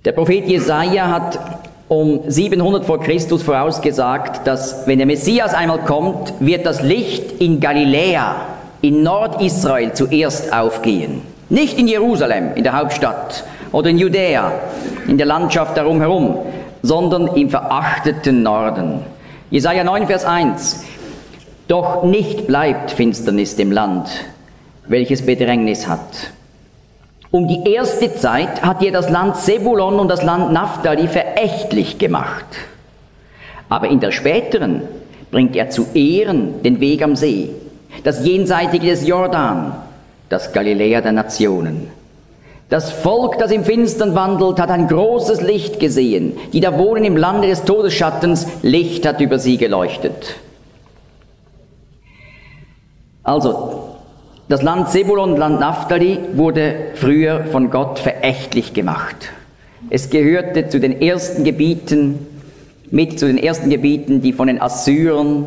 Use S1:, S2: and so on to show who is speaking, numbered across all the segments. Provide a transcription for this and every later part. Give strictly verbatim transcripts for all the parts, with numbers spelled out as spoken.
S1: Der Prophet Jesaja hat um siebenhundert vor Christus vorausgesagt, dass, wenn der Messias einmal kommt, wird das Licht in Galiläa, in Nordisrael zuerst aufgehen. Nicht in Jerusalem, in der Hauptstadt, oder in Judäa, in der Landschaft darum herum, sondern im verachteten Norden. Jesaja neun, Vers eins. Doch nicht bleibt Finsternis dem Land, welches Bedrängnis hat. Um die erste Zeit hat er das Land Sebulon und das Land Naphtali verächtlich gemacht. Aber in der späteren bringt er zu Ehren den Weg am See, das Jenseitige des Jordan, das Galiläa der Nationen. Das Volk, das im Finstern wandelt, hat ein großes Licht gesehen. Die da wohnen im Lande des Todesschattens, Licht hat über sie geleuchtet. Also, das Land Sebulon und Land Naphtali wurde früher von Gott verächtlich gemacht. Es gehörte zu den ersten Gebieten, mit zu den ersten Gebieten, die von den Assyrern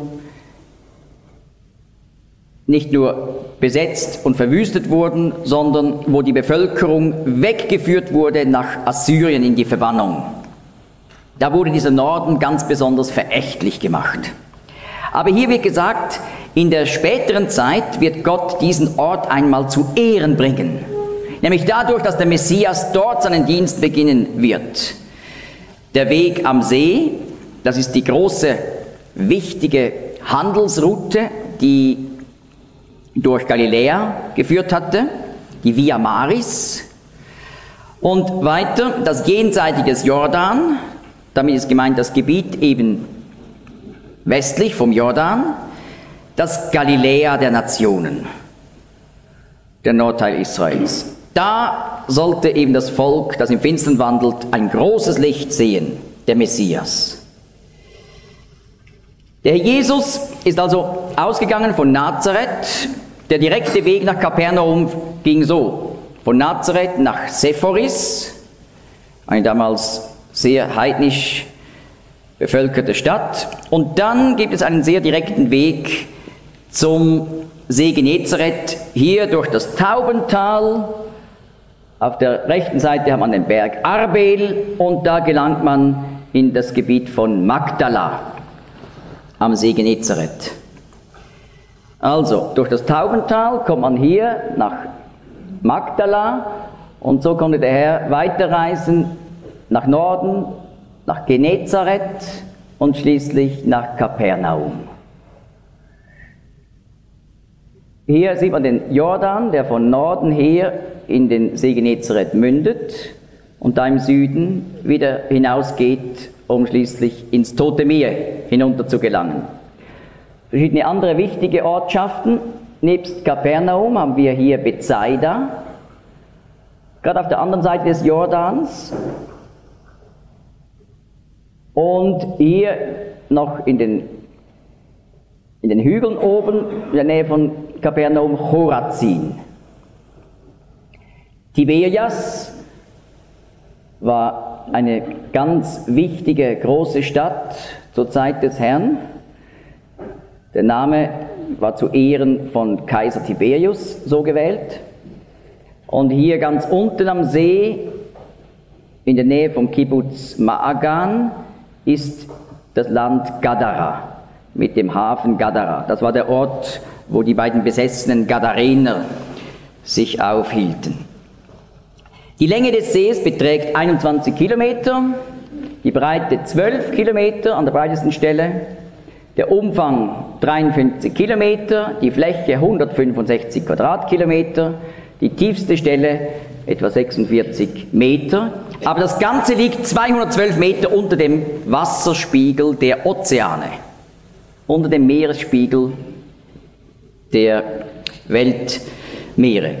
S1: nicht nur besetzt und verwüstet wurden, sondern wo die Bevölkerung weggeführt wurde nach Assyrien in die Verbannung. Da wurde dieser Norden ganz besonders verächtlich gemacht. Aber hier wird gesagt, in der späteren Zeit wird Gott diesen Ort einmal zu Ehren bringen. Nämlich dadurch, dass der Messias dort seinen Dienst beginnen wird. Der Weg am See, das ist die große, wichtige Handelsroute, die durch Galiläa geführt hatte, die Via Maris. Und weiter das Jenseitige des Jordan, damit ist gemeint das Gebiet eben westlich vom Jordan, das Galiläa der Nationen, der Nordteil Israels. Da sollte eben das Volk, das im Finstern wandelt, ein großes Licht sehen, der Messias. Der Herr Jesus ist also ausgegangen von Nazareth. Der direkte Weg nach Kapernaum ging so: von Nazareth nach Sephoris, eine damals sehr heidnisch bevölkerte Stadt. Und dann gibt es einen sehr direkten Weg zum See Genezareth, hier durch das Taubental. Auf der rechten Seite hat man den Berg Arbel und da gelangt man in das Gebiet von Magdala am See Genezareth. Also, durch das Taubental kommt man hier nach Magdala und so konnte der Herr weiterreisen nach Norden, nach Genezareth und schließlich nach Kapernaum. Hier sieht man den Jordan, der von Norden her in den See Genezareth mündet und da im Süden wieder hinausgeht, um schließlich ins Tote Meer hinunter zu gelangen. Verschiedene andere wichtige Ortschaften. Nebst Kapernaum haben wir hier Bethsaida, gerade auf der anderen Seite des Jordans. Und hier noch in den, in den Hügeln oben, in der Nähe von Kapernaum, Chorazin. Tiberias war eine ganz wichtige, große Stadt zur Zeit des Herrn. Der Name war zu Ehren von Kaiser Tiberius so gewählt. Und hier ganz unten am See, in der Nähe vom Kibbutz Ma'agan, ist das Land Gadara mit dem Hafen Gadara. Das war der Ort, wo die beiden besessenen Gadarener sich aufhielten. Die Länge des Sees beträgt einundzwanzig Kilometer, die Breite zwölf Kilometer an der breitesten Stelle, der Umfang dreiundfünfzig Kilometer, die Fläche hundertfünfundsechzig Quadratkilometer, die tiefste Stelle etwa sechsundvierzig Meter. Aber das Ganze liegt zweihundertzwölf Meter unter dem Wasserspiegel der Ozeane, unter dem Meeresspiegel der Weltmeere.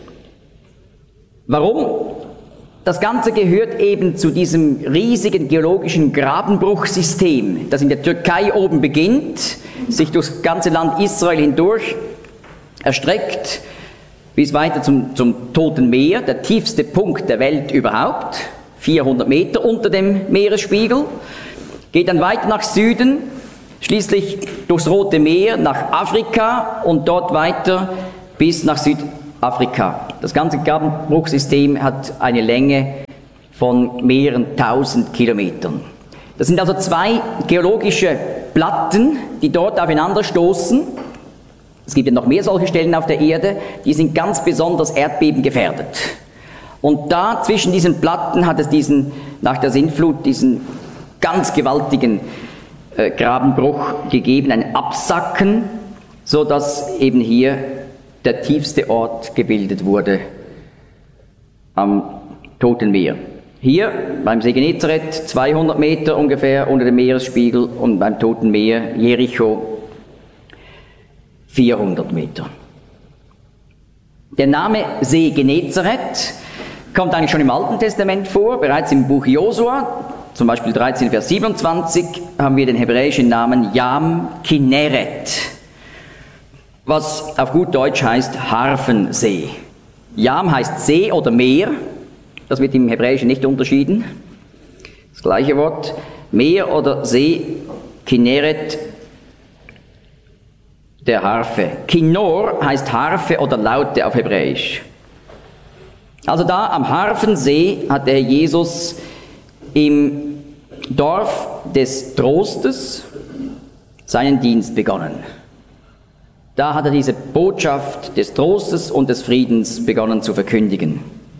S1: Warum? Das Ganze gehört eben zu diesem riesigen geologischen Grabenbruchsystem, das in der Türkei oben beginnt, sich durchs ganze Land Israel hindurch erstreckt, bis weiter zum, zum Toten Meer, der tiefste Punkt der Welt überhaupt, vierhundert Meter unter dem Meeresspiegel, geht dann weiter nach Süden, schließlich durchs Rote Meer nach Afrika und dort weiter bis nach Südafrika. Das ganze Grabenbruchsystem hat eine Länge von mehreren tausend Kilometern. Das sind also zwei geologische Platten, die dort aufeinander stoßen. Es gibt ja noch mehr solche Stellen auf der Erde, die sind ganz besonders erdbebengefährdet. Und da zwischen diesen Platten hat es diesen, nach der Sintflut, diesen ganz gewaltigen äh, Grabenbruch gegeben, ein Absacken, so dass eben hier der tiefste Ort gebildet wurde am Toten Meer. Hier beim See Genezareth zweihundert Meter ungefähr unter dem Meeresspiegel und beim Toten Meer Jericho vierhundert Meter. Der Name See Genezareth kommt eigentlich schon im Alten Testament vor, bereits im Buch Josua, zum Beispiel dreizehn, Vers siebenundzwanzig, haben wir den hebräischen Namen Yam Kinneret, was auf gut Deutsch heißt Harfensee. Yam heißt See oder Meer, das wird im Hebräischen nicht unterschieden. Das gleiche Wort, Meer oder See, Kinneret, der Harfe. Kinnor heißt Harfe oder Laute auf Hebräisch. Also da am Harfensee hat der Herr Jesus im Dorf des Trostes seinen Dienst begonnen. Da hat er diese Botschaft des Trostes und des Friedens begonnen zu verkündigen.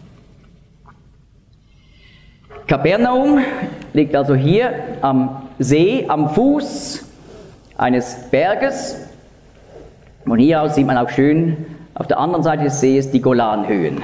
S1: Kapernaum liegt also hier am See, am Fuß eines Berges. Von hier aus sieht man auch schön auf der anderen Seite des Sees die Golanhöhen.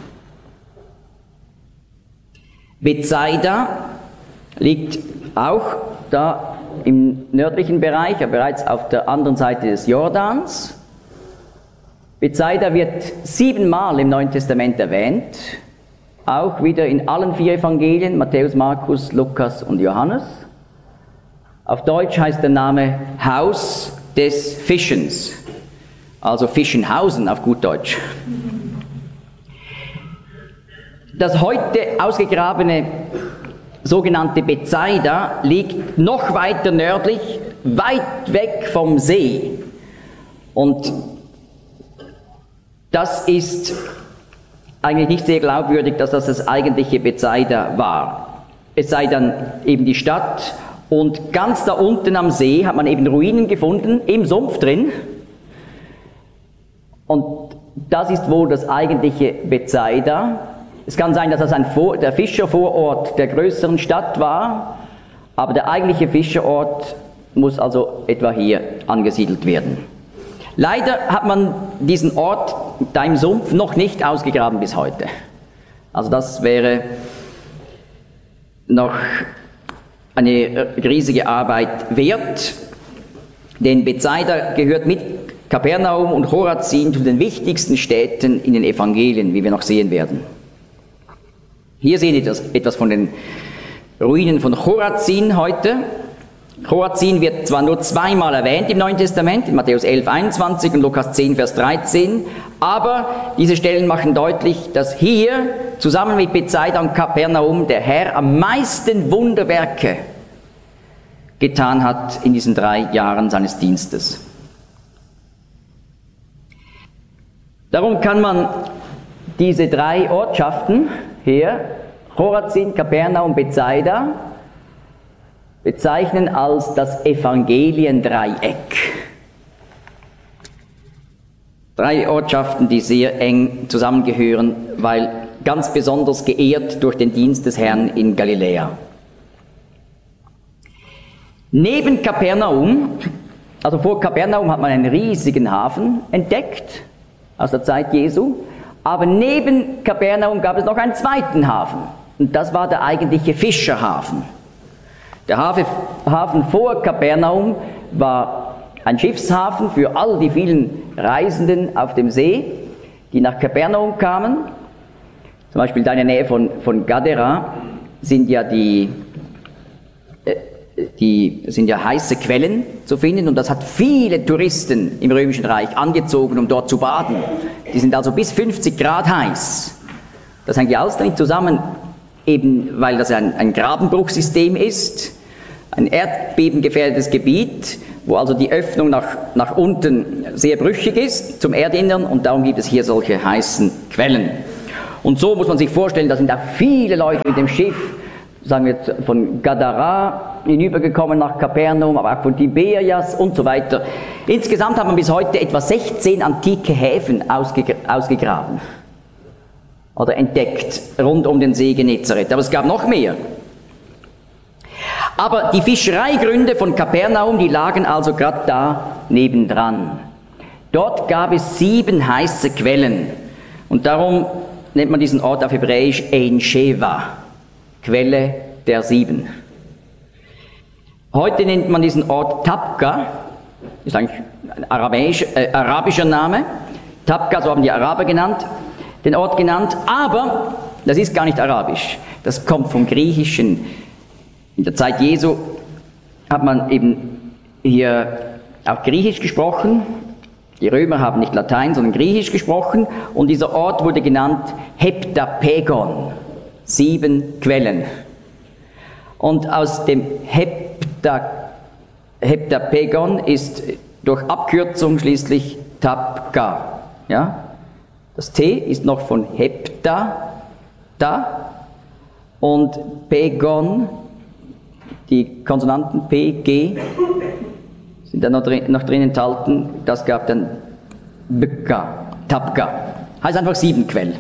S1: Bethsaida liegt auch da im nördlichen Bereich, aber bereits auf der anderen Seite des Jordans. Bethsaida wird siebenmal im Neuen Testament erwähnt, auch wieder in allen vier Evangelien, Matthäus, Markus, Lukas und Johannes. Auf Deutsch heißt der Name Haus des Fischens, also Fischenhausen auf gut Deutsch. Das heute ausgegrabene sogenannte Bethsaida liegt noch weiter nördlich, weit weg vom See. Und das ist eigentlich nicht sehr glaubwürdig, dass das das eigentliche Bethsaida war. Es sei dann eben die Stadt und ganz da unten am See hat man eben Ruinen gefunden, im Sumpf drin. Und das ist wohl das eigentliche Bethsaida. Es kann sein, dass das ein Vor- der Fischervorort der größeren Stadt war, aber der eigentliche Fischerort muss also etwa hier angesiedelt werden. Leider hat man diesen Ort da im Sumpf noch nicht ausgegraben bis heute. Also das wäre noch eine riesige Arbeit wert, denn Bethsaida gehört mit Kapernaum und Chorazin zu den wichtigsten Städten in den Evangelien, wie wir noch sehen werden. Hier sehen wir etwas von den Ruinen von Chorazin heute. Chorazin wird zwar nur zweimal erwähnt im Neuen Testament, in Matthäus elf, einundzwanzig und Lukas zehn, Vers dreizehn, aber diese Stellen machen deutlich, dass hier zusammen mit Bethsaida und Kapernaum der Herr am meisten Wunderwerke getan hat in diesen drei Jahren seines Dienstes. Darum kann man diese drei Ortschaften hier, Chorazin, Kapernaum, Bethsaida, bezeichnen als das Evangeliendreieck. Drei Ortschaften, die sehr eng zusammengehören, weil ganz besonders geehrt durch den Dienst des Herrn in Galiläa. Neben Kapernaum, also vor Kapernaum hat man einen riesigen Hafen entdeckt, aus der Zeit Jesu, aber neben Kapernaum gab es noch einen zweiten Hafen, und das war der eigentliche Fischerhafen. Der Hafen vor Kapernaum war ein Schiffshafen für all die vielen Reisenden auf dem See, die nach Kapernaum kamen. Zum Beispiel da in der Nähe von, von Gadara sind ja die, äh, die sind ja heiße Quellen zu finden, und das hat viele Touristen im Römischen Reich angezogen, um dort zu baden. Die sind also bis fünfzig Grad heiß. Das hängt ja alles damit zusammen, eben weil das ein, ein Grabenbruchsystem ist, ein erdbebengefährdetes Gebiet, wo also die Öffnung nach, nach unten sehr brüchig ist zum Erdinnern, und darum gibt es hier solche heißen Quellen. Und so muss man sich vorstellen, da sind auch viele Leute mit dem Schiff, sagen wir jetzt von Gadara hinübergekommen nach Kapernaum, aber auch von Tiberias und so weiter. Insgesamt hat man bis heute etwa sechzehn antike Häfen ausge- ausgegraben oder entdeckt rund um den See Genezareth. Aber es gab noch mehr. Aber die Fischereigründe von Kapernaum, die lagen also gerade da nebendran. Dort gab es sieben heiße Quellen. Und darum nennt man diesen Ort auf Hebräisch Ein Sheva, Quelle der Sieben. Heute nennt man diesen Ort Tabqa, ist eigentlich ein arabisch, äh, arabischer Name. Tabqa, so haben die Araber genannt, den Ort genannt, aber das ist gar nicht arabisch. Das kommt vom Griechischen. In der Zeit Jesu hat man eben hier auch Griechisch gesprochen. Die Römer haben nicht Latein, sondern Griechisch gesprochen. Und dieser Ort wurde genannt Heptapegon, sieben Quellen. Und aus dem Hepta, Heptapegon ist durch Abkürzung schließlich Tabqa. Ja? Das T ist noch von Hepta, da, und Pegon, die Konsonanten P, G, sind da noch drin, noch drin enthalten, das gab dann Bka, Tabqa. Heißt einfach sieben Quellen.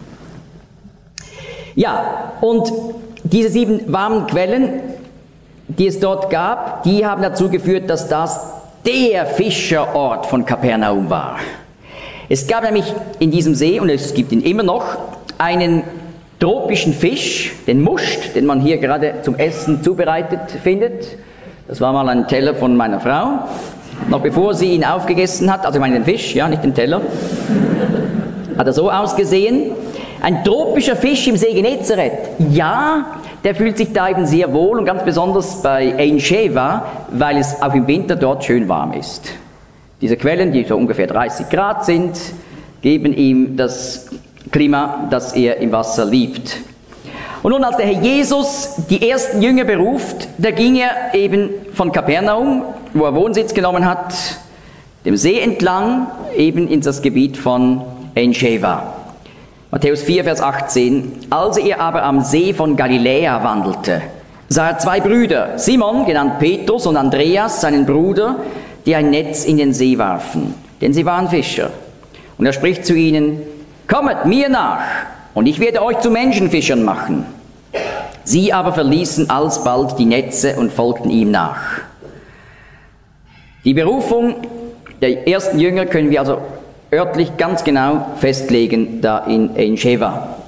S1: Ja, und diese sieben warmen Quellen, die es dort gab, die haben dazu geführt, dass das der Fischerort von Kapernaum war. Es gab nämlich in diesem See, und es gibt ihn immer noch, einen tropischen Fisch, den Muscht, den man hier gerade zum Essen zubereitet findet. Das war mal ein Teller von meiner Frau, noch bevor sie ihn aufgegessen hat, also ich meine den Fisch, ja, nicht den Teller, hat er so ausgesehen. Ein tropischer Fisch im See Genezareth, ja, der fühlt sich da eben sehr wohl und ganz besonders bei Ein Sheva, weil es auch im Winter dort schön warm ist. Diese Quellen, die so ungefähr dreißig Grad sind, geben ihm das Klima, das er im Wasser liebt. Und nun, als der Herr Jesus die ersten Jünger beruft, da ging er eben von Kapernaum, wo er Wohnsitz genommen hat, dem See entlang, eben in das Gebiet von Ein Sheva. Matthäus vier, Vers achtzehn. Als er aber am See von Galiläa wandelte, sah er zwei Brüder, Simon, genannt Petrus, und Andreas, seinen Bruder, die ein Netz in den See warfen, denn sie waren Fischer. Und er spricht zu ihnen: Kommet mir nach, und ich werde euch zu Menschenfischern machen. Sie aber verließen alsbald die Netze und folgten ihm nach. Die Berufung der ersten Jünger können wir also örtlich ganz genau festlegen, da in Ein Sheva.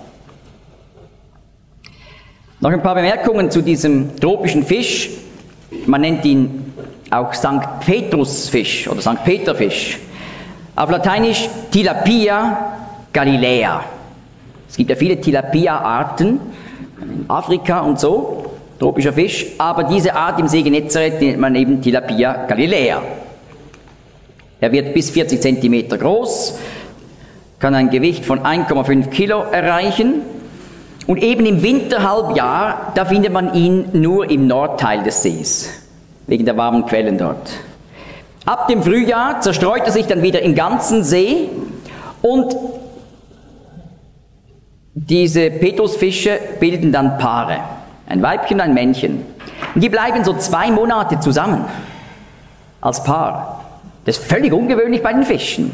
S1: Noch ein paar Bemerkungen zu diesem tropischen Fisch. Man nennt ihn auch Sankt Petrusfisch oder Sankt Peterfisch. Auf Lateinisch Tilapia Galiläa. Es gibt ja viele Tilapia-Arten in Afrika und so, tropischer Fisch, aber diese Art im See Genezareth nennt man eben Tilapia Galiläa. Er wird bis vierzig Zentimeter groß, kann ein Gewicht von eins Komma fünf Kilo erreichen und eben im Winterhalbjahr, da findet man ihn nur im Nordteil des Sees, wegen der warmen Quellen dort. Ab dem Frühjahr zerstreut er sich dann wieder im ganzen See und diese Petrusfische bilden dann Paare, ein Weibchen und ein Männchen. Und die bleiben so zwei Monate zusammen als Paar. Das ist völlig ungewöhnlich bei den Fischen.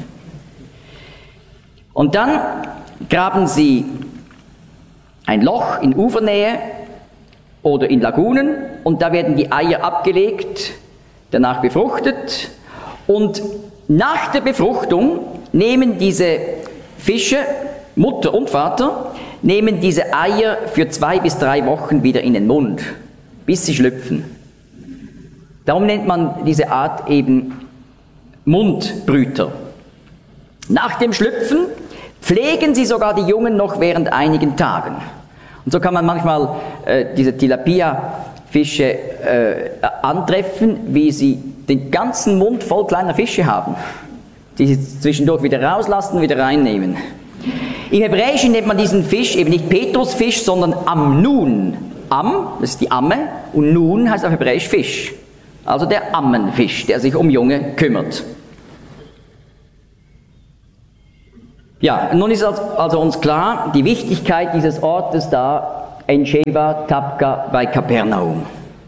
S1: Und dann graben sie ein Loch in Ufernähe oder in Lagunen und da werden die Eier abgelegt, danach befruchtet und nach der Befruchtung nehmen diese Fische, Mutter und Vater, nehmen diese Eier für zwei bis drei Wochen wieder in den Mund, bis sie schlüpfen. Darum nennt man diese Art eben Mundbrüter. Nach dem Schlüpfen pflegen sie sogar die Jungen noch während einigen Tagen. Und so kann man manchmal äh, diese Tilapia-Fische äh, antreffen, wie sie den ganzen Mund voll kleiner Fische haben, die sie zwischendurch wieder rauslassen, wieder reinnehmen. Im Hebräischen nennt man diesen Fisch eben nicht Petrusfisch, sondern Amnun. Am, das ist die Amme, und Nun heißt auf Hebräisch Fisch. Also der Ammenfisch, der sich um Junge kümmert. Ja, nun ist also uns klar, die Wichtigkeit dieses Ortes da, in Sheba Tabka bei Kapernaum.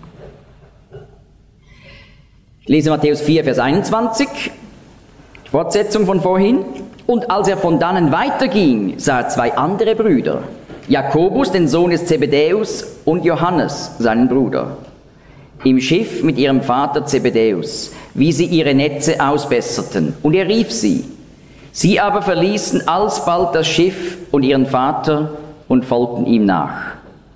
S1: Ich lese Matthäus vier, Vers einundzwanzig, Fortsetzung von vorhin. Und als er von dannen weiterging, sah er zwei andere Brüder, Jakobus, den Sohn des Zebedäus, und Johannes, seinen Bruder, im Schiff mit ihrem Vater Zebedäus, wie sie ihre Netze ausbesserten. Und er rief sie. Sie aber verließen alsbald das Schiff und ihren Vater und folgten ihm nach.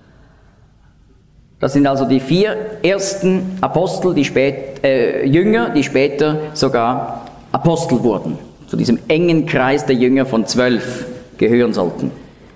S1: Das sind also die vier ersten Apostel, die spät, äh, Jünger, die später sogar Apostel wurden, zu diesem engen Kreis der Jünger von zwölf gehören sollten.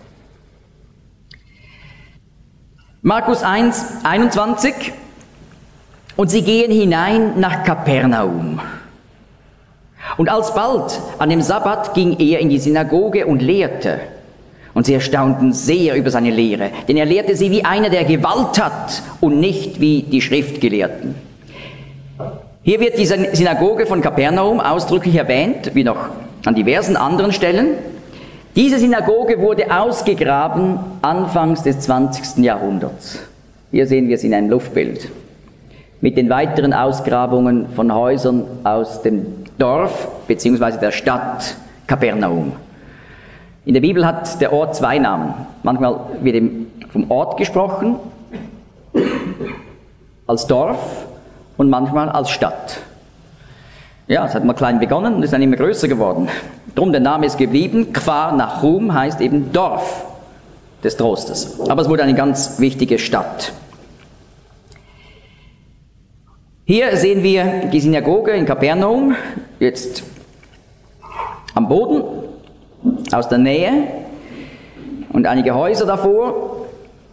S1: Markus eins, einundzwanzig. Und sie gehen hinein nach Kapernaum. Und alsbald an dem Sabbat ging er in die Synagoge und lehrte. Und sie erstaunten sehr über seine Lehre, denn er lehrte sie wie einer, der Gewalt hat und nicht wie die Schriftgelehrten. Hier wird die Synagoge von Kapernaum ausdrücklich erwähnt, wie noch an diversen anderen Stellen. Diese Synagoge wurde ausgegraben anfangs des zwanzigsten Jahrhunderts. Hier sehen wir es in einem Luftbild. Mit den weiteren Ausgrabungen von Häusern aus dem Dorf bzw. der Stadt Kapernaum. In der Bibel hat der Ort zwei Namen. Manchmal wird eben vom Ort gesprochen, als Dorf, und manchmal als Stadt. Ja, es hat mal klein begonnen und ist dann immer größer geworden. Drum der Name ist geblieben. Kfar Nachum heißt eben Dorf des Trostes. Aber es wurde eine ganz wichtige Stadt. Hier sehen wir die Synagoge in Kapernaum, jetzt am Boden, aus der Nähe, und einige Häuser davor.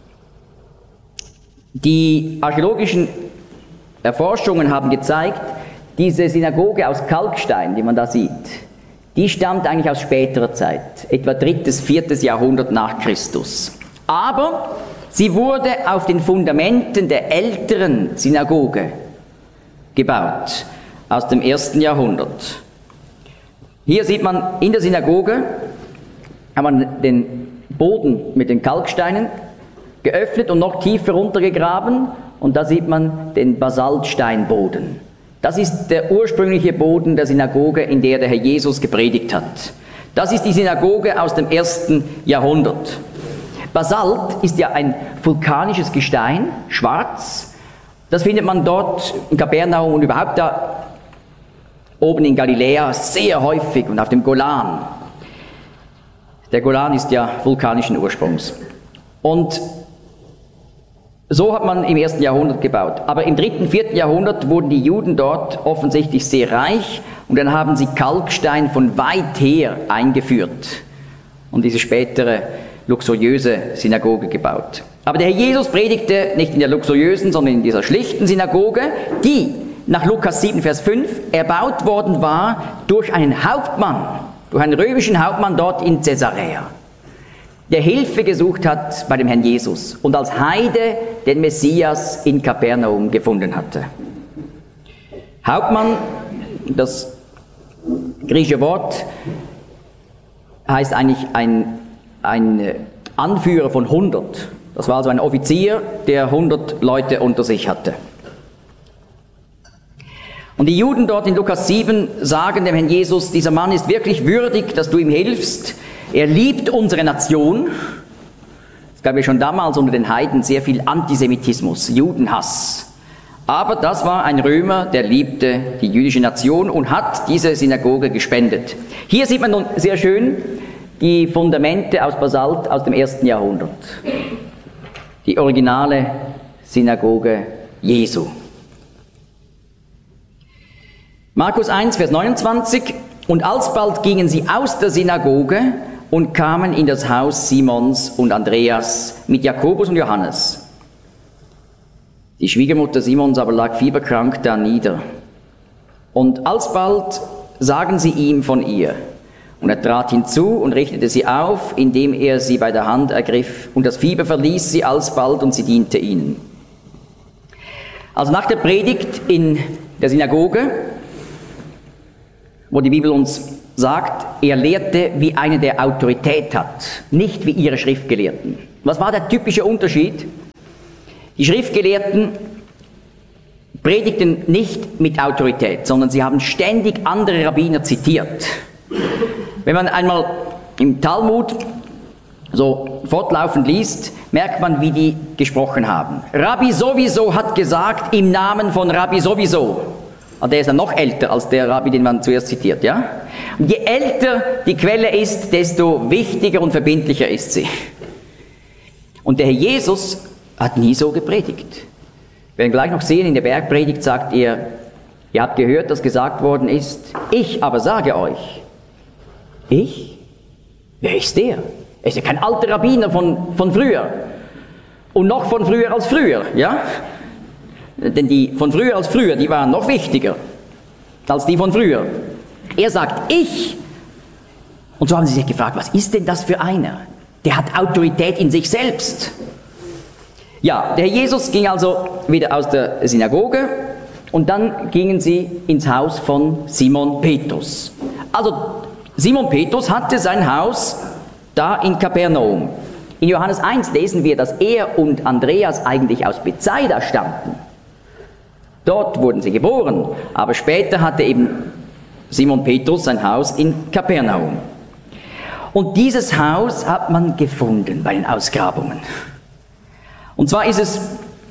S1: Die archäologischen Erforschungen haben gezeigt, diese Synagoge aus Kalkstein, die man da sieht, die stammt eigentlich aus späterer Zeit, etwa drittes, viertes Jahrhundert nach Christus. Aber sie wurde auf den Fundamenten der älteren Synagoge gebaut, aus dem ersten Jahrhundert. Hier sieht man in der Synagoge, hat man den Boden mit den Kalksteinen geöffnet und noch tiefer runtergegraben, und da sieht man den Basaltsteinboden. Das ist der ursprüngliche Boden der Synagoge, in der der Herr Jesus gepredigt hat. Das ist die Synagoge aus dem ersten Jahrhundert. Basalt ist ja ein vulkanisches Gestein, schwarz. Das findet man dort in Kapernaum und überhaupt da oben in Galiläa sehr häufig und auf dem Golan. Der Golan ist ja vulkanischen Ursprungs. Und so hat man im ersten Jahrhundert gebaut. Aber im dritten, vierten Jahrhundert wurden die Juden dort offensichtlich sehr reich, und dann haben sie Kalkstein von weit her eingeführt und diese spätere luxuriöse Synagoge gebaut. Aber der Herr Jesus predigte nicht in der luxuriösen, sondern in dieser schlichten Synagoge, die nach Lukas sieben, Vers fünf erbaut worden war durch einen Hauptmann, durch einen römischen Hauptmann dort in Caesarea, der Hilfe gesucht hat bei dem Herrn Jesus und als Heide den Messias in Kapernaum gefunden hatte. Hauptmann, das griechische Wort, heißt eigentlich ein, ein Anführer von hundert. Das war also ein Offizier, der hundert Leute unter sich hatte. Und die Juden dort in Lukas sieben sagen dem Herrn Jesus, dieser Mann ist wirklich würdig, dass du ihm hilfst. Er liebt unsere Nation. Es gab ja schon damals unter den Heiden sehr viel Antisemitismus, Judenhass. Aber das war ein Römer, der liebte die jüdische Nation und hat diese Synagoge gespendet. Hier sieht man nun sehr schön die Fundamente aus Basalt aus dem ersten Jahrhundert. Die originale Synagoge Jesu. Markus eins, Vers neunundzwanzig. Und alsbald gingen sie aus der Synagoge und kamen in das Haus Simons und Andreas mit Jakobus und Johannes. Die Schwiegermutter Simons aber lag fieberkrank da nieder. Und alsbald sagen sie ihm von ihr. Und er trat hinzu und richtete sie auf, indem er sie bei der Hand ergriff. Und das Fieber verließ sie alsbald und sie diente ihnen. Also nach der Predigt in der Synagoge, wo die Bibel uns sagt, er lehrte wie einer, der Autorität hat, nicht wie ihre Schriftgelehrten. Was war der typische Unterschied? Die Schriftgelehrten predigten nicht mit Autorität, sondern sie haben ständig andere Rabbiner zitiert. Wenn man einmal im Talmud so fortlaufend liest, merkt man, wie die gesprochen haben. Rabbi sowieso hat gesagt, im Namen von Rabbi sowieso. Und der ist dann noch älter als der Rabbi, den man zuerst zitiert, ja? Und je älter die Quelle ist, desto wichtiger und verbindlicher ist sie. Und der Herr Jesus hat nie so gepredigt. Wir werden gleich noch sehen, in der Bergpredigt sagt er, ihr habt gehört, dass gesagt worden ist, ich aber sage euch. Ich? Wer ist der? Er ist ja kein alter Rabbiner von, von früher. Und noch von früher als früher, ja? Denn die von früher als früher, die waren noch wichtiger als die von früher. Er sagt, ich. Und so haben sie sich gefragt, was ist denn das für einer? Der hat Autorität in sich selbst. Ja, der Herr Jesus ging also wieder aus der Synagoge und dann gingen sie ins Haus von Simon Petrus. Also Simon Petrus hatte sein Haus da in Kapernaum. In Johannes eins lesen wir, dass er und Andreas eigentlich aus Bethsaida stammten. Dort wurden sie geboren, aber später hatte eben Simon Petrus sein Haus in Kapernaum. Und dieses Haus hat man gefunden bei den Ausgrabungen. Und zwar ist es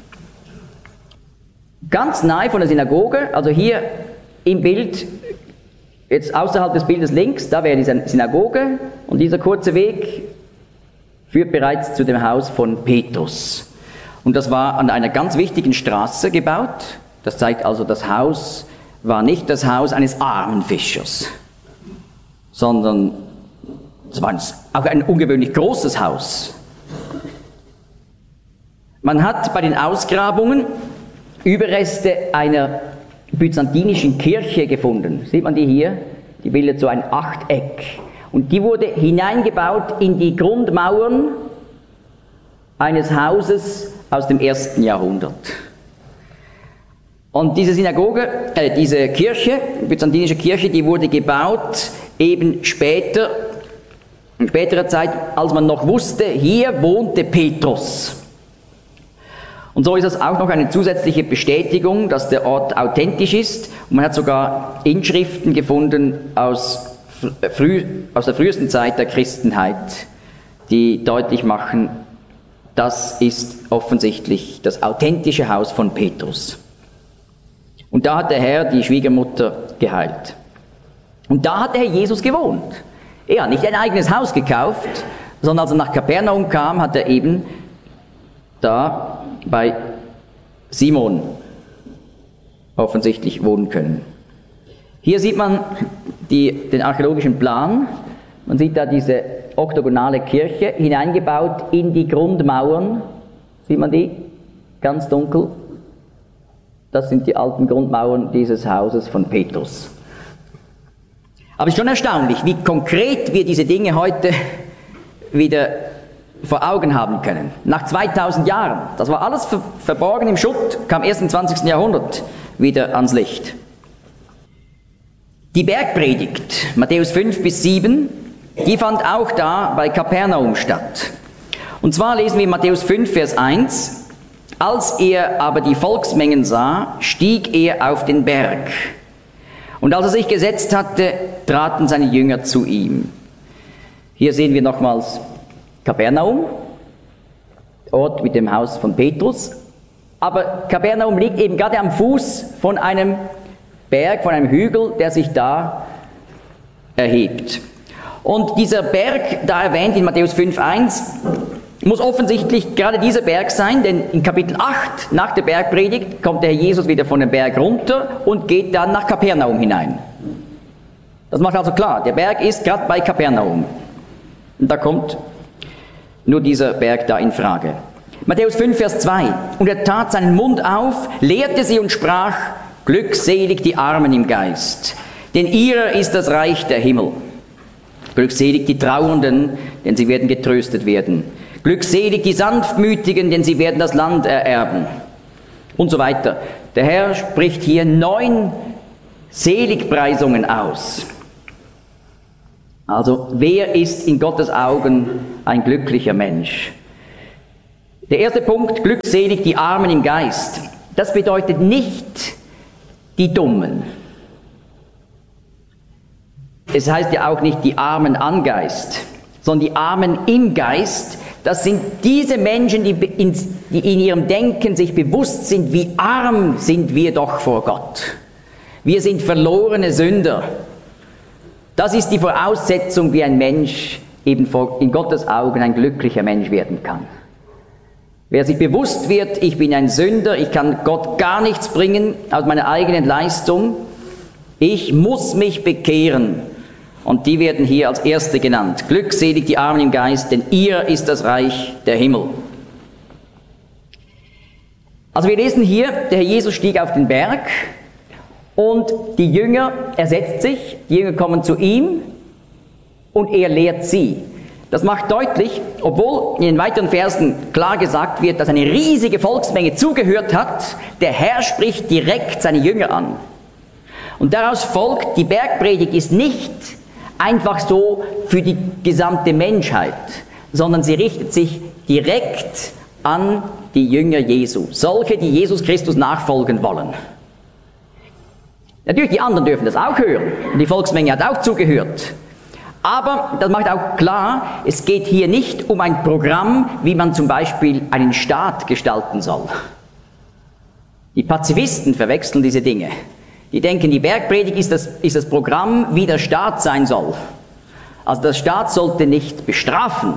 S1: ganz nahe von der Synagoge, also hier im Bild, jetzt außerhalb des Bildes links, da wäre die Synagoge und dieser kurze Weg führt bereits zu dem Haus von Petrus. Und das war an einer ganz wichtigen Straße gebaut. Das zeigt also, das Haus war nicht das Haus eines armen Fischers, sondern es war auch ein ungewöhnlich großes Haus. Man hat bei den Ausgrabungen Überreste einer byzantinischen Kirche gefunden. Sieht man die hier? Die bildet so ein Achteck. Und die wurde hineingebaut in die Grundmauern eines Hauses aus dem ersten Jahrhundert. Und diese Synagoge, äh, diese Kirche, byzantinische Kirche, die wurde gebaut eben später, in späterer Zeit, als man noch wusste, hier wohnte Petrus. Und so ist das auch noch eine zusätzliche Bestätigung, dass der Ort authentisch ist. Und man hat sogar Inschriften gefunden aus, früh, aus der frühesten Zeit der Christenheit, die deutlich machen, das ist offensichtlich das authentische Haus von Petrus. Und da hat der Herr die Schwiegermutter geheilt. Und da hat der Herr Jesus gewohnt. Er hat nicht ein eigenes Haus gekauft, sondern als er nach Kapernaum kam, hat er eben da bei Simon offensichtlich wohnen können. Hier sieht man die, den archäologischen Plan. Man sieht da diese oktogonale Kirche hineingebaut in die Grundmauern. Sieht man die? Ganz dunkel. Das sind die alten Grundmauern dieses Hauses von Petrus. Aber es ist schon erstaunlich, wie konkret wir diese Dinge heute wieder vor Augen haben können. Nach zweitausend Jahren. Das war alles ver- verborgen im Schutt, kam erst im zwanzigsten Jahrhundert wieder ans Licht. Die Bergpredigt, Matthäus fünf bis sieben, die fand auch da bei Kapernaum statt. Und zwar lesen wir in Matthäus fünf, Vers eins, als er aber die Volksmengen sah, stieg er auf den Berg. Und als er sich gesetzt hatte, traten seine Jünger zu ihm. Hier sehen wir nochmals Kapernaum, Ort mit dem Haus von Petrus. Aber Kapernaum liegt eben gerade am Fuß von einem Berg, von einem Hügel, der sich da erhebt. Und dieser Berg, da erwähnt in Matthäus fünf, eins, muss offensichtlich gerade dieser Berg sein, denn in Kapitel acht, nach der Bergpredigt, kommt der Herr Jesus wieder von dem Berg runter und geht dann nach Kapernaum hinein. Das macht also klar, der Berg ist gerade bei Kapernaum. Und da kommt nur dieser Berg da in Frage. Matthäus fünf, Vers zwei. Und er tat seinen Mund auf, lehrte sie und sprach, glückselig die Armen im Geist, denn ihrer ist das Reich der Himmel. Glückselig die Trauernden, denn sie werden getröstet werden. Glückselig die Sanftmütigen, denn sie werden das Land ererben. Und so weiter. Der Herr spricht hier neun Seligpreisungen aus. Also, wer ist in Gottes Augen ein glücklicher Mensch? Der erste Punkt, glückselig die Armen im Geist. Das bedeutet nicht die Dummen. Es heißt ja auch nicht die Armen an Geist, sondern die Armen im Geist. Das sind diese Menschen, die in, die in ihrem Denken sich bewusst sind, wie arm sind wir doch vor Gott. Wir sind verlorene Sünder. Das ist die Voraussetzung, wie ein Mensch eben in Gottes Augen ein glücklicher Mensch werden kann. Wer sich bewusst wird, ich bin ein Sünder, ich kann Gott gar nichts bringen aus meiner eigenen Leistung, ich muss mich bekehren. Und die werden hier als Erste genannt. Glückselig die Armen im Geist, denn ihr ist das Reich der Himmel. Also wir lesen hier, der Herr Jesus stieg auf den Berg und die Jünger, er setzt sich, die Jünger kommen zu ihm und er lehrt sie. Das macht deutlich, obwohl in den weiteren Versen klar gesagt wird, dass eine riesige Volksmenge zugehört hat, der Herr spricht direkt seine Jünger an. Und daraus folgt, die Bergpredigt ist nicht einfach so für die gesamte Menschheit, sondern sie richtet sich direkt an die Jünger Jesu, solche, die Jesus Christus nachfolgen wollen. Natürlich, die anderen dürfen das auch hören, und die Volksmenge hat auch zugehört. Aber das macht auch klar, es geht hier nicht um ein Programm, wie man zum Beispiel einen Staat gestalten soll. Die Pazifisten verwechseln diese Dinge. Die denken, die Bergpredigt ist das, ist das Programm, wie der Staat sein soll. Also der Staat sollte nicht bestrafen,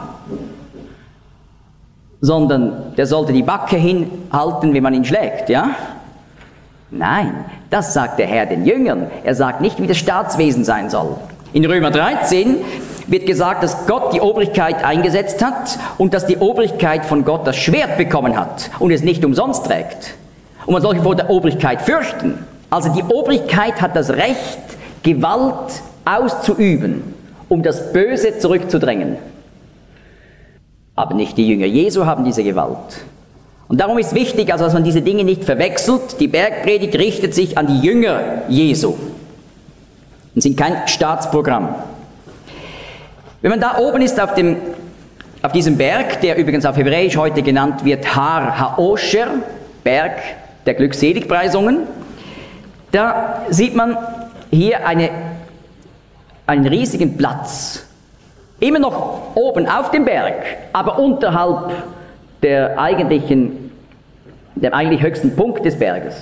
S1: sondern der sollte die Backe hinhalten, wenn man ihn schlägt, ja? Nein, das sagt der Herr den Jüngern. Er sagt nicht, wie das Staatswesen sein soll. In Römer dreizehn wird gesagt, dass Gott die Obrigkeit eingesetzt hat und dass die Obrigkeit von Gott das Schwert bekommen hat und es nicht umsonst trägt. Und man soll sich vor der Obrigkeit fürchten. Also die Obrigkeit hat das Recht, Gewalt auszuüben, um das Böse zurückzudrängen. Aber nicht die Jünger Jesu haben diese Gewalt. Und darum ist wichtig, also dass man diese Dinge nicht verwechselt. Die Bergpredigt richtet sich an die Jünger Jesu und sind kein Staatsprogramm. Wenn man da oben ist auf, dem, auf diesem Berg, der übrigens auf Hebräisch heute genannt wird Har Haosher, Berg der Glückseligpreisungen, da sieht man hier eine, einen riesigen Platz. Immer noch oben auf dem Berg, aber unterhalb der eigentlichen, dem eigentlich höchsten Punkt des Berges.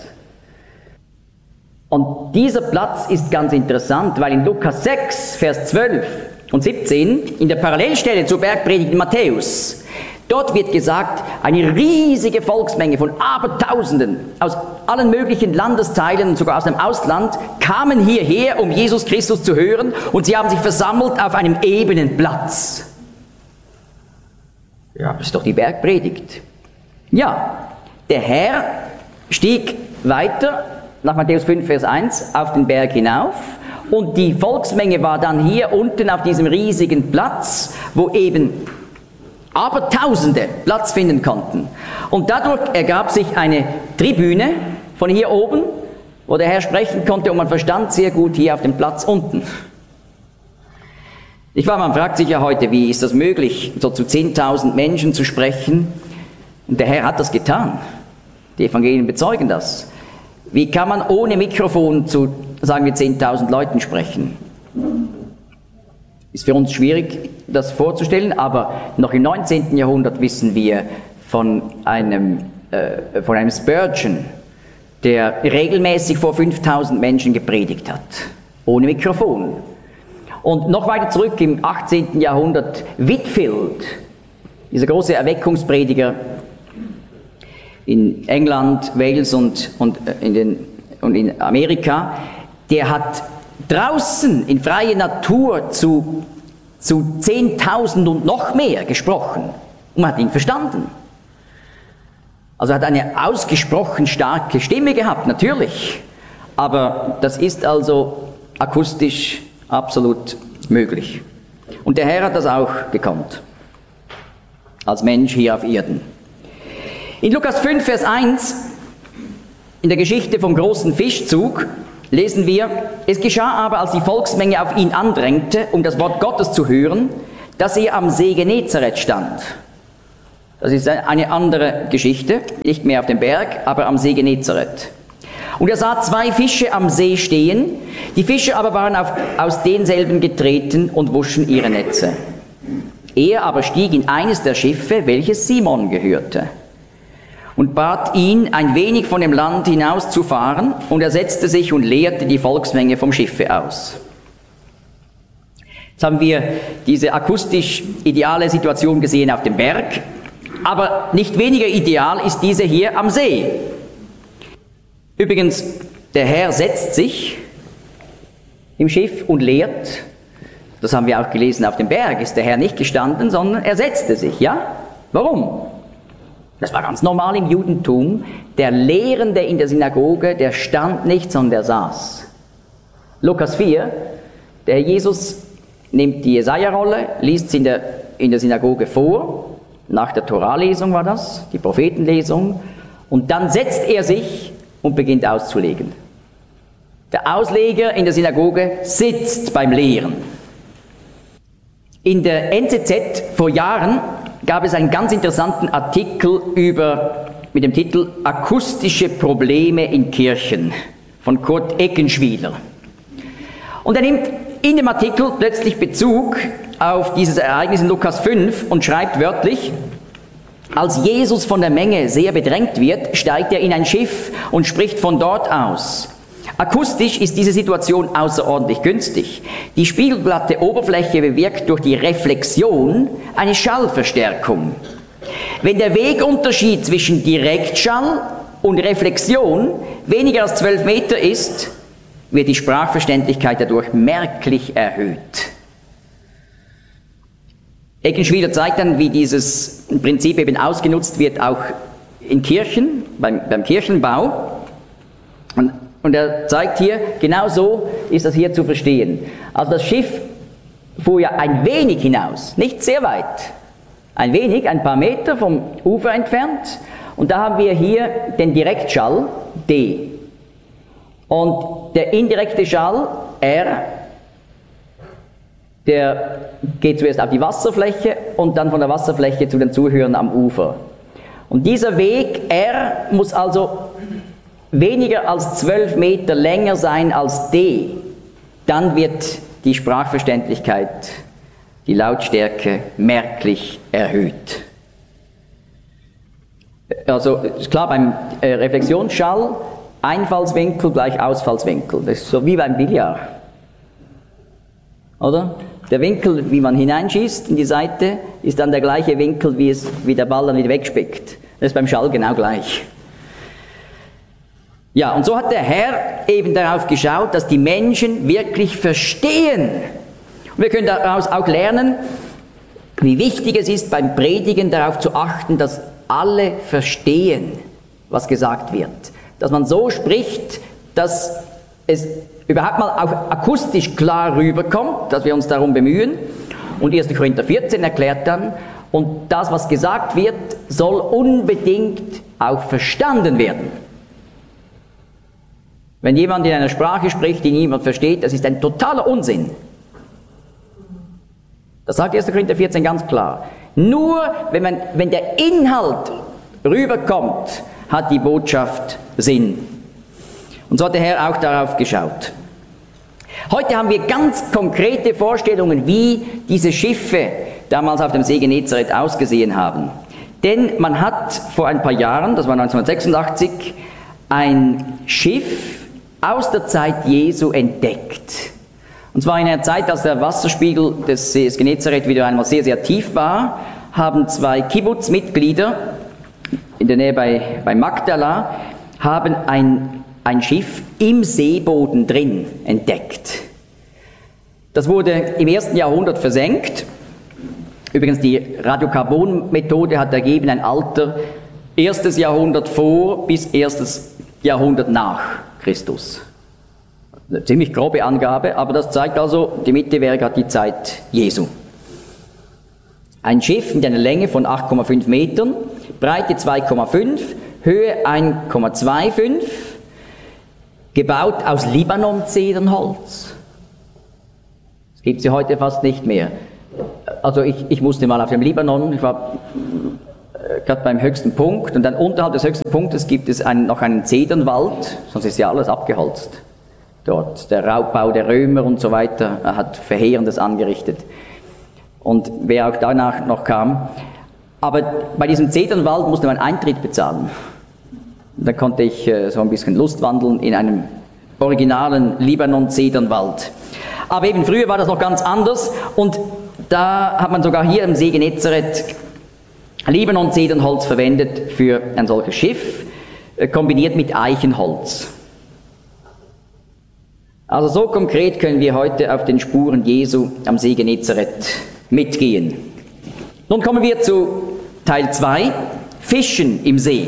S1: Und dieser Platz ist ganz interessant, weil in Lukas sechs, Vers zwölf und siebzehn, in der Parallelstelle zur Bergpredigt in Matthäus, dort wird gesagt, eine riesige Volksmenge von Abertausenden aus allen möglichen Landesteilen und sogar aus dem Ausland kamen hierher, um Jesus Christus zu hören, und sie haben sich versammelt auf einem ebenen Platz. Ja, das ist doch die Bergpredigt. Ja, der Herr stieg weiter nach Matthäus fünf, Vers eins auf den Berg hinauf und die Volksmenge war dann hier unten auf diesem riesigen Platz, wo eben Abertausende Platz finden konnten. Und dadurch ergab sich eine Tribüne von hier oben, wo der Herr sprechen konnte und man verstand sehr gut hier auf dem Platz unten. Ich war, man fragt sich ja heute, wie ist das möglich, so zu zehntausend Menschen zu sprechen? Und der Herr hat das getan. Die Evangelien bezeugen das. Wie kann man ohne Mikrofon zu, sagen wir, zehntausend Leuten sprechen? Ist für uns schwierig, das vorzustellen, aber noch im neunzehnten Jahrhundert wissen wir von einem, äh, von einem Spurgeon, der regelmäßig vor fünftausend Menschen gepredigt hat, ohne Mikrofon. Und noch weiter zurück im achtzehnten Jahrhundert Whitefield, dieser große Erweckungsprediger in England, Wales und, und, in den, und in Amerika, der hat draußen in freier Natur zu, zu zehntausend und noch mehr gesprochen und man hat ihn verstanden. Also er hat eine ausgesprochen starke Stimme gehabt, natürlich, aber das ist also akustisch absolut möglich. Und der Herr hat das auch gekonnt, als Mensch hier auf Erden. In Lukas fünf, Vers eins, in der Geschichte vom großen Fischzug, lesen wir, es geschah aber, als die Volksmenge auf ihn andrängte, um das Wort Gottes zu hören, dass er am See Genezareth stand. Das ist eine andere Geschichte, nicht mehr auf dem Berg, aber am See Genezareth. Und er sah zwei Fische am See stehen, die Fische aber waren auf, aus denselben getreten und wuschen ihre Netze. Er aber stieg in eines der Schiffe, welches Simon gehörte, und bat ihn, ein wenig von dem Land hinauszufahren, und er setzte sich und leerte die Volksmenge vom Schiffe aus. Jetzt haben wir diese akustisch ideale Situation gesehen auf dem Berg, aber nicht weniger ideal ist diese hier am See. Übrigens, der Herr setzt sich im Schiff und lehrt. Das haben wir auch gelesen, auf dem Berg ist der Herr nicht gestanden, sondern er setzte sich, ja? Warum? Das war ganz normal im Judentum. Der Lehrende in der Synagoge, der stand nicht, sondern der saß. Lukas vier, der Jesus nimmt die Jesaja-Rolle, liest sie in der, in der Synagoge vor, nach der Torah-Lesung war das, die Prophetenlesung, und dann setzt er sich und beginnt auszulegen. Der Ausleger in der Synagoge sitzt beim Lehren. In der N Z Z vor Jahren gab es einen ganz interessanten Artikel über, mit dem Titel Akustische Probleme in Kirchen von Kurt Eckenschwiler. Und er nimmt in dem Artikel plötzlich Bezug auf dieses Ereignis in Lukas fünf und schreibt wörtlich: Als Jesus von der Menge sehr bedrängt wird, steigt er in ein Schiff und spricht von dort aus. Akustisch ist diese Situation außerordentlich günstig. Die spiegelglatte Oberfläche bewirkt durch die Reflexion eine Schallverstärkung. Wenn der Wegunterschied zwischen Direktschall und Reflexion weniger als zwölf Meter ist, wird die Sprachverständlichkeit dadurch merklich erhöht. Eckenschwiler zeigt dann, wie dieses Prinzip eben ausgenutzt wird, auch in Kirchen, beim, beim Kirchenbau. Und Und er zeigt hier, genau so ist das hier zu verstehen. Also das Schiff fuhr ja ein wenig hinaus, nicht sehr weit, ein wenig, ein paar Meter vom Ufer entfernt. Und da haben wir hier den Direktschall, D. Und der indirekte Schall, R, der geht zuerst auf die Wasserfläche und dann von der Wasserfläche zu den Zuhörern am Ufer. Und dieser Weg, R, muss also weniger als zwölf Meter länger sein als D, dann wird die Sprachverständlichkeit, die Lautstärke merklich erhöht. Also ist klar, beim äh, Reflexionsschall Einfallswinkel gleich Ausfallswinkel. Das ist so wie beim Billard. Oder? Der Winkel, wie man hineinschießt in die Seite, ist dann der gleiche Winkel, wie, es, wie der Ball dann wieder wegspickt. Das ist beim Schall genau gleich. Ja, und so hat der Herr eben darauf geschaut, dass die Menschen wirklich verstehen. Und wir können daraus auch lernen, wie wichtig es ist, beim Predigen darauf zu achten, dass alle verstehen, was gesagt wird. Dass man so spricht, dass es überhaupt mal auch akustisch klar rüberkommt, dass wir uns darum bemühen. Und erster Korinther vierzehn erklärt dann, und das, was gesagt wird, soll unbedingt auch verstanden werden. Wenn jemand in einer Sprache spricht, die niemand versteht, das ist ein totaler Unsinn. Das sagt erster Korinther vierzehn ganz klar. Nur wenn, man, wenn der Inhalt rüberkommt, hat die Botschaft Sinn. Und so hat der Herr auch darauf geschaut. Heute haben wir ganz konkrete Vorstellungen, wie diese Schiffe damals auf dem See Genezareth ausgesehen haben. Denn man hat vor ein paar Jahren, das war neunzehnhundertsechsundachtzig, ein Schiff aus der Zeit Jesu entdeckt. Und zwar in einer Zeit, als der Wasserspiegel des Sees Genezareth wieder einmal sehr, sehr tief war, haben zwei Kibbutz-Mitglieder in der Nähe bei, bei Magdala, haben ein, ein Schiff im Seeboden drin entdeckt. Das wurde im ersten Jahrhundert versenkt. Übrigens, die Radiokarbon-Methode hat ergeben ein Alter erstes Jahrhundert vor bis erstes Jahrhundert nach Christus. Eine ziemlich grobe Angabe, aber das zeigt also, die Mitte wäre gerade die Zeit Jesu. Ein Schiff mit einer Länge von acht Komma fünf Metern, Breite zwei Komma fünf, Höhe eins Komma fünfundzwanzig. gebaut aus Libanon-Zedernholz. Das gibt es ja heute fast nicht mehr. Also ich, ich musste mal auf dem Libanon, ich war äh, gerade beim höchsten Punkt, und dann unterhalb des höchsten Punktes gibt es einen, noch einen Zedernwald, sonst ist ja alles abgeholzt. Dort der Raubbau der Römer und so weiter, er hat Verheerendes angerichtet. Und wer auch danach noch kam. Aber bei diesem Zedernwald musste man Eintritt bezahlen. Da konnte ich äh, so ein bisschen lustwandeln in einem originalen Libanon-Zedernwald. Aber eben früher war das noch ganz anders, und da hat man sogar hier im See Genezareth Libanon-Zedernholz verwendet für ein solches Schiff, äh, kombiniert mit Eichenholz. Also so konkret können wir heute auf den Spuren Jesu am See Genezareth mitgehen. Nun kommen wir zu Teil zwei, Fischen im See.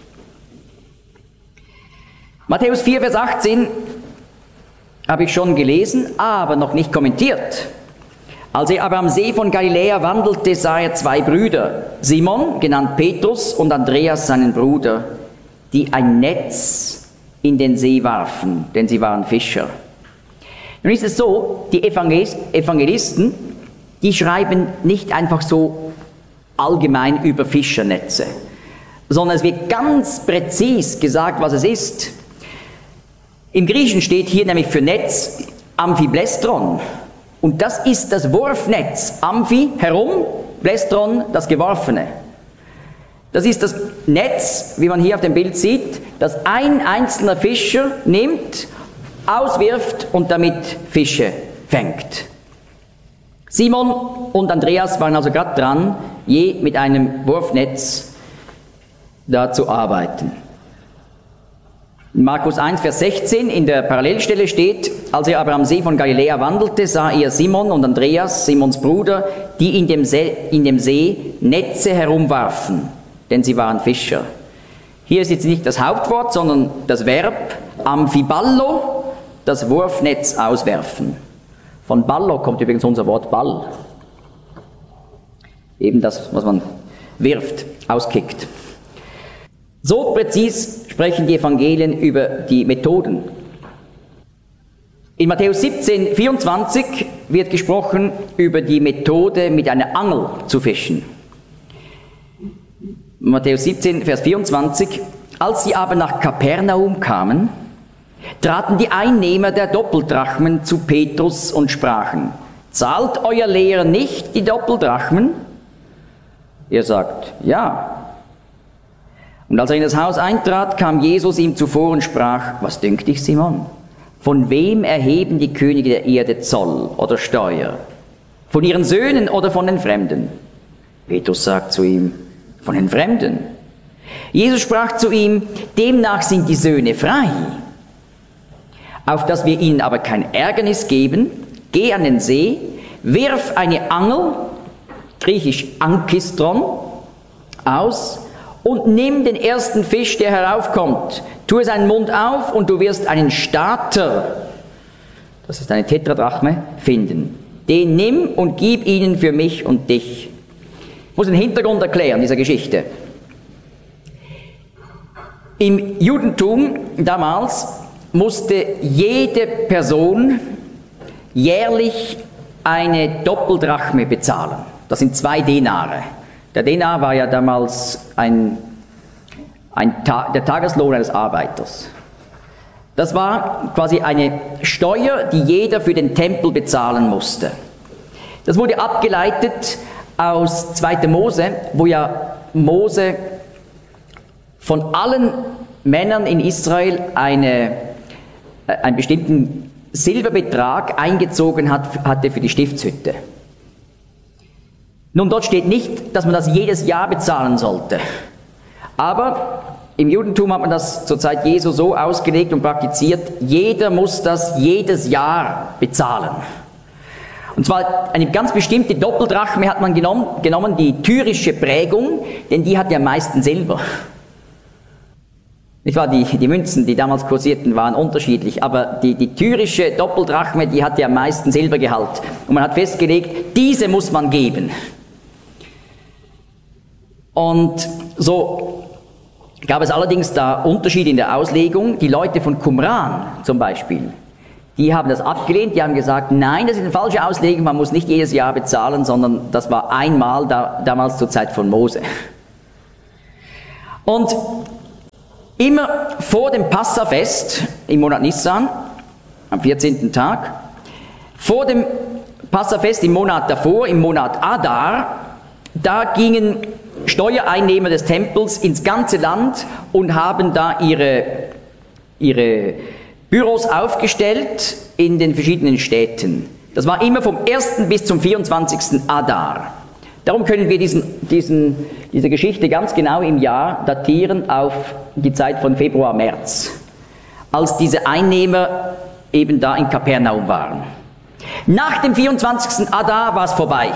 S1: Matthäus vier, Vers achtzehn habe ich schon gelesen, aber noch nicht kommentiert. Als er aber am See von Galiläa wandelte, sah er zwei Brüder, Simon, genannt Petrus, und Andreas, seinen Bruder, die ein Netz in den See warfen, denn sie waren Fischer. Nun ist es so, die Evangelisten, die schreiben nicht einfach so allgemein über Fischernetze, sondern es wird ganz präzis gesagt, was es ist. Im Griechischen steht hier nämlich für Netz Amphiblestron, und das ist das Wurfnetz. Amphi, herum, Blestron, das Geworfene. Das ist das Netz, wie man hier auf dem Bild sieht, das ein einzelner Fischer nimmt, auswirft und damit Fische fängt. Simon und Andreas waren also gerade dran, je mit einem Wurfnetz da zu arbeiten. In Markus eins, Vers sechzehn in der Parallelstelle steht: Als er aber am See von Galiläa wandelte, sah er Simon und Andreas, Simons Bruder, die in dem See, in dem See Netze herumwarfen, denn sie waren Fischer. Hier ist jetzt nicht das Hauptwort, sondern das Verb amphiballo, das Wurfnetz auswerfen. Von ballo kommt übrigens unser Wort Ball. Eben das, was man wirft, auskickt. So präzis sprechen die Evangelien über die Methoden. In Matthäus siebzehn, vierundzwanzig wird gesprochen über die Methode, mit einer Angel zu fischen. Matthäus siebzehn, Vers vierundzwanzig: Als sie aber nach Kapernaum kamen, traten die Einnehmer der Doppeldrachmen zu Petrus und sprachen: Zahlt euer Lehrer nicht die Doppeldrachmen? Er sagt: Ja. Und als er in das Haus eintrat, kam Jesus ihm zuvor und sprach: Was dünkt dich, Simon? Von wem erheben die Könige der Erde Zoll oder Steuer? Von ihren Söhnen oder von den Fremden? Petrus sagt zu ihm: Von den Fremden. Jesus sprach zu ihm: Demnach sind die Söhne frei. Auf dass wir ihnen aber kein Ärgernis geben, geh an den See, wirf eine Angel, griechisch Ankistron, aus und nimm den ersten Fisch, der heraufkommt. Tue seinen Mund auf und du wirst einen Stater, das ist eine Tetradrachme, finden. Den nimm und gib ihnen für mich und dich. Ich muss den Hintergrund erklären dieser Geschichte. Im Judentum damals musste jede Person jährlich eine Doppeldrachme bezahlen. Das sind zwei Denare. Der Denar war ja damals ein, ein Ta- der Tageslohn eines Arbeiters. Das war quasi eine Steuer, die jeder für den Tempel bezahlen musste. Das wurde abgeleitet aus zweiter Mose, wo ja Mose von allen Männern in Israel eine, äh, einen bestimmten Silberbetrag eingezogen hat, hatte für die Stiftshütte. Nun, dort steht nicht, dass man das jedes Jahr bezahlen sollte. Aber im Judentum hat man das zur Zeit Jesu so ausgelegt und praktiziert: Jeder muss das jedes Jahr bezahlen. Und zwar eine ganz bestimmte Doppeldrachme hat man genommen, genommen, die tyrische Prägung, denn die hat ja am meisten Silber. Nicht wahr? Die, die Münzen, die damals kursierten, waren unterschiedlich, aber die, die tyrische Doppeldrachme, die hatte am meisten Silbergehalt. Und man hat festgelegt, diese muss man geben. Und so gab es allerdings da Unterschiede in der Auslegung. Die Leute von Qumran zum Beispiel, die haben das abgelehnt, die haben gesagt, nein, das ist eine falsche Auslegung, man muss nicht jedes Jahr bezahlen, sondern das war einmal da, damals zur Zeit von Mose. Und immer vor dem Passafest im Monat Nissan, am vierzehnten Tag, vor dem Passafest im Monat davor, im Monat Adar, da gingen Steuereinnehmer des Tempels ins ganze Land und haben da ihre, ihre Büros aufgestellt in den verschiedenen Städten. Das war immer vom ersten bis zum vierundzwanzigsten Adar. Darum können wir diesen, diesen, diese Geschichte ganz genau im Jahr datieren auf die Zeit von Februar, März, als diese Einnehmer eben da in Kapernaum waren. Nach dem vierundzwanzigsten Adar war es vorbei.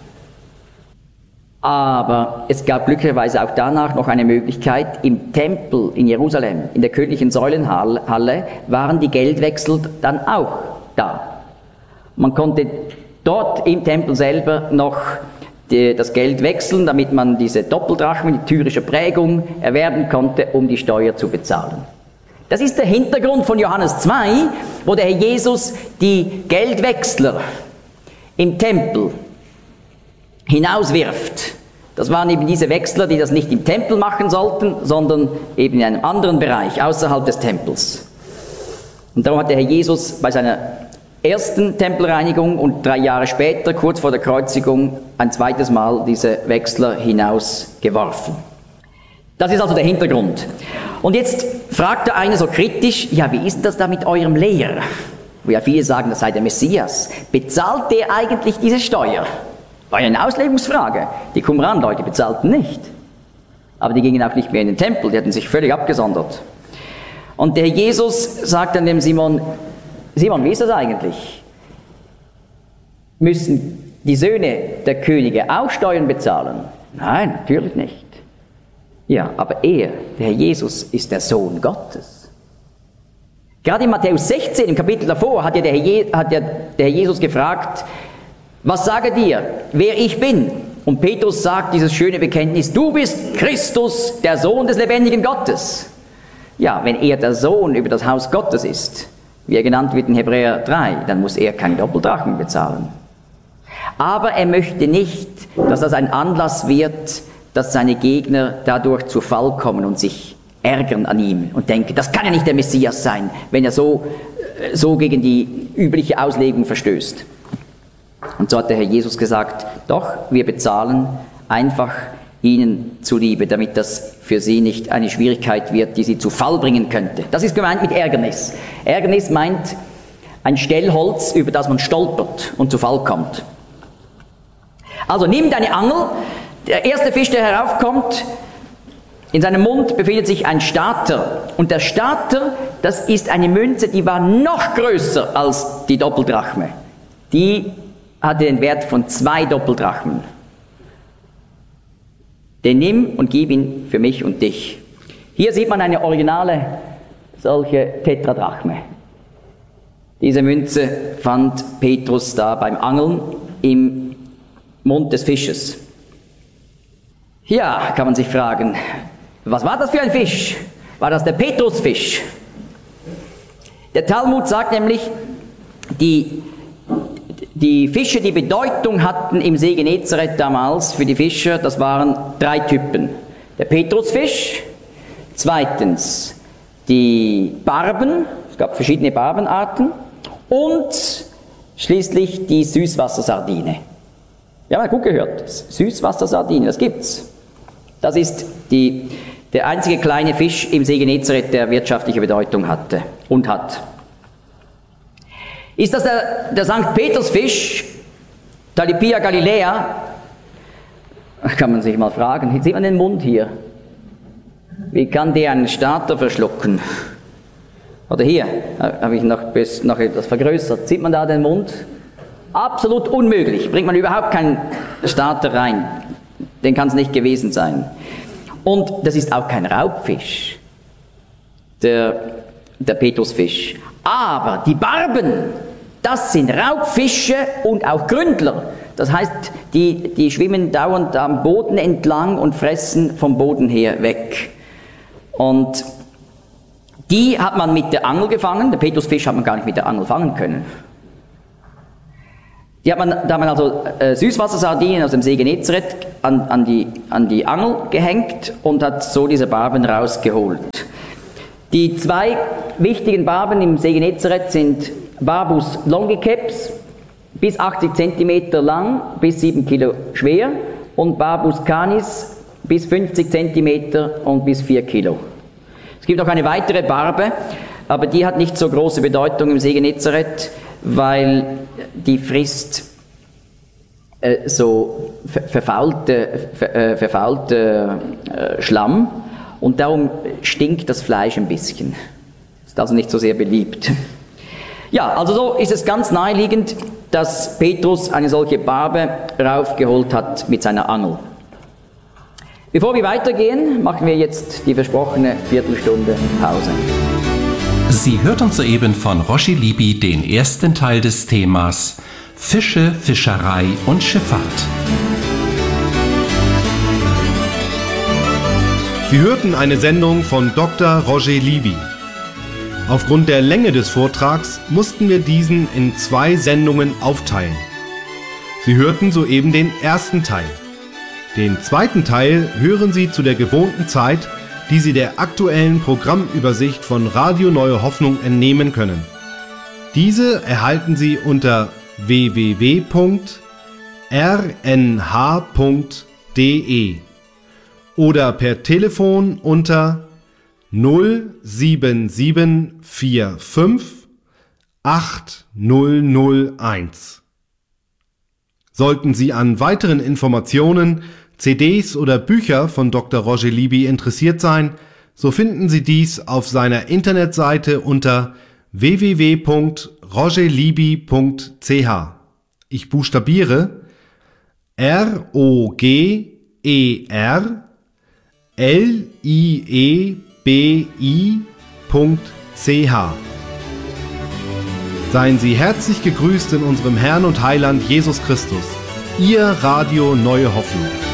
S1: Aber es gab glücklicherweise auch danach noch eine Möglichkeit. Im Tempel in Jerusalem, in der königlichen Säulenhalle, waren die Geldwechsel dann auch da. Man konnte dort im Tempel selber noch die, das Geld wechseln, damit man diese Doppeldrachmen, die tyrische Prägung, erwerben konnte, um die Steuer zu bezahlen. Das ist der Hintergrund von Johannes zwei, wo der Herr Jesus die Geldwechsler im Tempel hinauswirft. Das waren eben diese Wechsler, die das nicht im Tempel machen sollten, sondern eben in einem anderen Bereich, außerhalb des Tempels. Und darum hat der Herr Jesus bei seiner ersten Tempelreinigung und drei Jahre später, kurz vor der Kreuzigung, ein zweites Mal diese Wechsler hinausgeworfen. Das ist also der Hintergrund. Und jetzt fragt der eine so kritisch, ja, wie ist denn das da mit eurem Lehrer? Wo ja viele sagen, das sei der Messias. Bezahlt der eigentlich diese Steuer? War ja eine Auslegungsfrage. Die Qumran-Leute bezahlten nicht. Aber die gingen auch nicht mehr in den Tempel, die hatten sich völlig abgesondert. Und der Jesus sagt dann dem Simon, Simon, wie ist das eigentlich? Müssen die Söhne der Könige auch Steuern bezahlen? Nein, natürlich nicht. Ja, aber er, der Herr Jesus, ist der Sohn Gottes. Gerade in Matthäus sechzehn, im Kapitel davor, hat ja der Herr, Je- hat ja der Herr Jesus gefragt, was sage dir, wer ich bin? Und Petrus sagt dieses schöne Bekenntnis, du bist Christus, der Sohn des lebendigen Gottes. Ja, wenn er der Sohn über das Haus Gottes ist, wie er genannt wird in Hebräer drei, dann muss er keinen Doppeldrachen bezahlen. Aber er möchte nicht, dass das ein Anlass wird, dass seine Gegner dadurch zu Fall kommen und sich ärgern an ihm und denken, das kann ja nicht der Messias sein, wenn er so, so gegen die übliche Auslegung verstößt. Und so hat der Herr Jesus gesagt, doch, wir bezahlen einfach ihnen zuliebe, damit das für sie nicht eine Schwierigkeit wird, die sie zu Fall bringen könnte. Das ist gemeint mit Ärgernis. Ärgernis meint ein Stellholz, über das man stolpert und zu Fall kommt. Also nimm deine Angel, der erste Fisch, der heraufkommt, in seinem Mund befindet sich ein Stater. Und der Stater, das ist eine Münze, die war noch größer als die Doppeldrachme. Die hatte den Wert von zwei Doppeldrachmen. Den nimm und gib ihn für mich und dich. Hier sieht man eine originale solche Tetradrachme. Diese Münze fand Petrus da beim Angeln im Mund des Fisches. Ja, kann man sich fragen, was war das für ein Fisch? War das der Petrusfisch? Der Talmud sagt nämlich, die Die Fische, die Bedeutung hatten im See Genezareth damals für die Fischer, das waren drei Typen. Der Petrusfisch, zweitens die Barben, es gab verschiedene Barbenarten, und schließlich die Süßwassersardine. Ja, man hat gut gehört, Süßwassersardine, das gibt's. Das ist die, der einzige kleine Fisch im See Genezareth, der wirtschaftliche Bedeutung hatte und hat. Ist das der, der Sankt Petersfisch, Talipia Galiläa? Kann man sich mal fragen. Jetzt sieht man den Mund hier. Wie kann der einen Starter verschlucken? Oder hier, habe ich noch, bis, noch etwas vergrößert. Sieht man da den Mund? Absolut unmöglich. Bringt man überhaupt keinen Starter rein. Den kann es nicht gewesen sein. Und das ist auch kein Raubfisch, der, der Petrusfisch. Aber die Barben, das sind Raubfische und auch Gründler. Das heißt, die, die schwimmen dauernd am Boden entlang und fressen vom Boden her weg. Und die hat man mit der Angel gefangen. Der Petrusfisch hat man gar nicht mit der Angel fangen können. Die hat man, da hat man also äh, Süßwassersardinen aus dem See Genezareth an, an, die, an die Angel gehängt und hat so diese Barben rausgeholt. Die zwei wichtigen Barben im See Genezareth sind Barbus longiceps, bis achtzig Zentimeter lang, bis sieben Kilo schwer, und Barbus canis, bis fünfzig Zentimeter und bis vier Kilo. Es gibt noch eine weitere Barbe, aber die hat nicht so große Bedeutung im See Genezareth, weil die frisst äh, so ver verfaulte, ver äh, verfaulte äh, Schlamm, und darum stinkt das Fleisch ein bisschen. Ist also nicht so sehr beliebt. Ja, also so ist es ganz naheliegend, dass Petrus eine solche Barbe raufgeholt hat mit seiner Angel. Bevor wir weitergehen, machen wir jetzt die versprochene Viertelstunde Pause.
S2: Sie hörten soeben von Roger Libby den ersten Teil des Themas Fische, Fischerei und Schifffahrt.
S3: Sie hörten eine Sendung von Doktor Roger Libby. Aufgrund der Länge des Vortrags mussten wir diesen in zwei Sendungen aufteilen. Sie hörten soeben den ersten Teil. Den zweiten Teil hören Sie zu der gewohnten Zeit, die Sie der aktuellen Programmübersicht von Radio Neue Hoffnung entnehmen können. Diese erhalten Sie unter w w w punkt r n h punkt d e oder per Telefon unter null sieben sieben vier fünf acht null null eins. Sollten Sie an weiteren Informationen, C Ds oder Bücher von Doktor Roger Libby interessiert sein, so finden Sie dies auf seiner Internetseite unter w w w punkt roger libby punkt c h. Ich buchstabiere R O G E R L I E B I punkt c h. Seien Sie herzlich gegrüßt in unserem Herrn und Heiland Jesus Christus. Ihr Radio Neue Hoffnung.